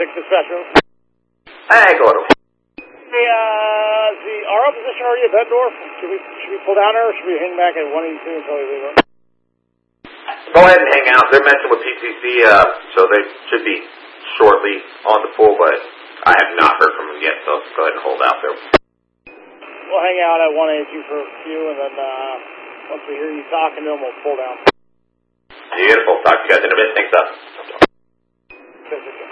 dispatch room. Hey, go ahead. Hey, the RO position already at Bettendorf? Should we pull down there, or should we hang back at 182 until they leave? Go ahead and hang out. They're messing with PCC, so they should be shortly on the pool, but I have not heard from them yet, so go ahead and hold out there. We'll hang out at 182 for a few, and then once we hear you talking to them, we'll pull down. Beautiful. Talk to you guys in a bit. Thanks, up.